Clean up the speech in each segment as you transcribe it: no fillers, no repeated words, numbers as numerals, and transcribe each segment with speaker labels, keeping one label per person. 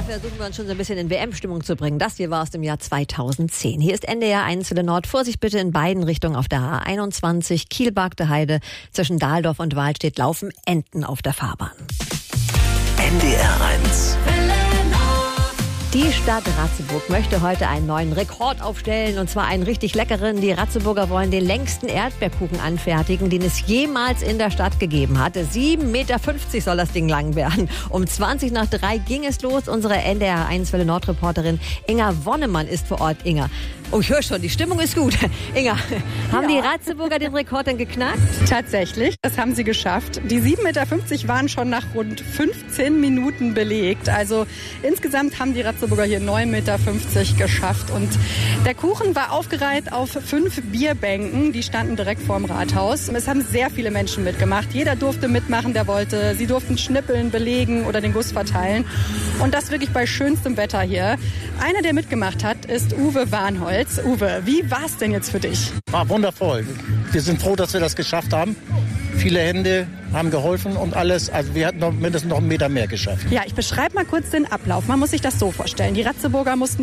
Speaker 1: versuchen wir uns schon so ein bisschen in WM-Stimmung zu bringen. Das hier war aus dem Jahr 2010. Hier ist NDR 1 Welle Nord. Vorsicht bitte in beiden Richtungen auf der A21 Kiel-Bargte Heide. Zwischen Dahldorf und Wahlstedt laufen Enten auf der Fahrbahn.
Speaker 2: NDR 1
Speaker 1: Die Stadt Ratzeburg möchte heute einen neuen Rekord aufstellen, und zwar einen richtig leckeren. Die Ratzeburger wollen den längsten Erdbeerkuchen anfertigen, den es jemals in der Stadt gegeben hat. 7,50 Meter soll das Ding lang werden. Um 2:20 ging es los. Unsere NDR 1 Welle Nord Reporterin Inga Wonnemann ist vor Ort. Inga, oh, ich höre schon, die Stimmung ist gut. Inga, haben die Ratzeburger den Rekord denn geknackt?
Speaker 3: Tatsächlich, das haben sie geschafft. Die 7,50 Meter waren schon nach rund 15 Minuten belegt. Also insgesamt haben die Ratzeburger hier 9,50 Meter geschafft. Und der Kuchen war aufgereiht auf 5 Bierbänken. Die standen direkt vorm Rathaus. Es haben sehr viele Menschen mitgemacht. Jeder durfte mitmachen, der wollte. Sie durften schnippeln, belegen oder den Guss verteilen. Und das wirklich bei schönstem Wetter hier. Einer, der mitgemacht hat, ist Uwe Warnholz. Uwe, wie war es denn jetzt für dich?
Speaker 4: War wundervoll. Wir sind froh, dass wir das geschafft haben. Viele Hände haben geholfen und alles. Also wir hatten mindestens noch einen Meter mehr geschafft.
Speaker 3: Ja, ich beschreibe mal kurz den Ablauf. Man muss sich das so vorstellen. Die Ratzeburger mussten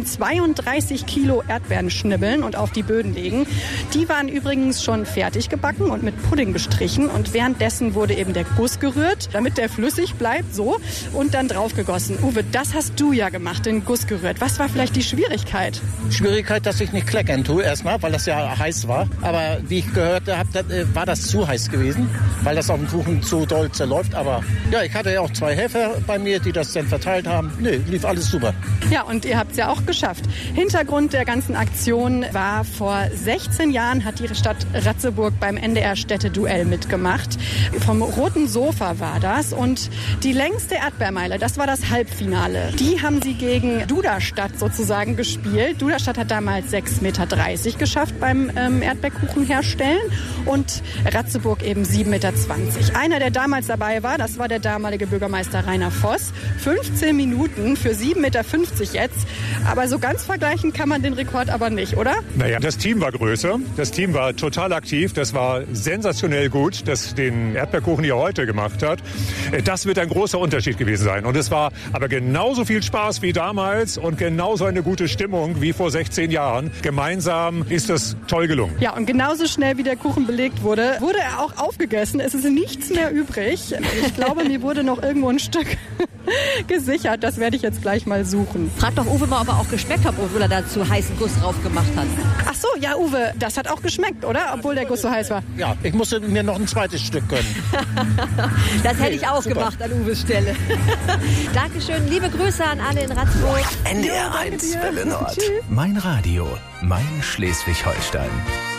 Speaker 3: 32 Kilo Erdbeeren schnibbeln und auf die Böden legen. Die waren übrigens schon fertig gebacken und mit Pudding bestrichen. Und währenddessen wurde eben der Guss gerührt, damit der flüssig bleibt, so, und dann draufgegossen. Uwe, das hast du ja gemacht, den Guss gerührt. Was war vielleicht die Schwierigkeit?
Speaker 4: Schwierigkeit, dass ich nicht kleckern tue erstmal, weil das ja heiß war. Aber wie ich gehört habe, war das zu heiß gewesen, weil das auf dem Kuchen zu doll zerläuft. Aber ja, ich hatte ja auch 2 Helfer bei mir, die das dann verteilt haben. Nee, lief alles super.
Speaker 3: Ja, und ihr habt es ja auch geschafft. Hintergrund der ganzen Aktion war, vor 16 Jahren hat die Stadt Ratzeburg beim NDR-Städteduell mitgemacht. Vom Roten Sofa war das. Und die längste Erdbeermeile, das war das Halbfinale. Die haben sie gegen Duderstadt sozusagen gespielt. Duderstadt hat damals 6,30 Meter geschafft beim Erdbeerkuchen herstellen. Und Ratzeburg eben 7,20 Meter. Einer, der damals dabei war, das war der damalige Bürgermeister Rainer Voss. 15 Minuten für 7,50 Meter jetzt. Aber so ganz vergleichen kann man den Rekord aber nicht, oder?
Speaker 5: Naja, das Team war größer. Das Team war total aktiv. Das war sensationell gut, dass den Erdbeerkuchen hier heute gemacht hat. Das wird ein großer Unterschied gewesen sein. Und es war aber genauso viel Spaß wie damals und genauso eine gute Stimmung wie vor 16 Jahren. Gemeinsam ist das toll gelungen.
Speaker 3: Ja, und genauso schnell wie der Kuchen belegt wurde, wurde er auch aufgegessen. Es ist nichts mehr übrig. Ich glaube, mir wurde noch irgendwo ein Stück gesichert. Das werde ich jetzt gleich mal suchen.
Speaker 1: Frag doch Uwe mal, ob er auch geschmeckt hat, obwohl er da zu heißen Guss drauf gemacht hat.
Speaker 3: Ach so, ja, Uwe, das hat auch geschmeckt, oder? Obwohl der Guss so heiß war.
Speaker 4: Ja, ich musste mir noch ein zweites Stück gönnen.
Speaker 1: Das hätte ich auch
Speaker 4: super
Speaker 1: gemacht an Uwes Stelle. Dankeschön, liebe Grüße an alle in Ratzeburg.
Speaker 2: NDR 1 Welle Nord.
Speaker 3: Tschüss.
Speaker 2: Mein Radio, mein Schleswig-Holstein.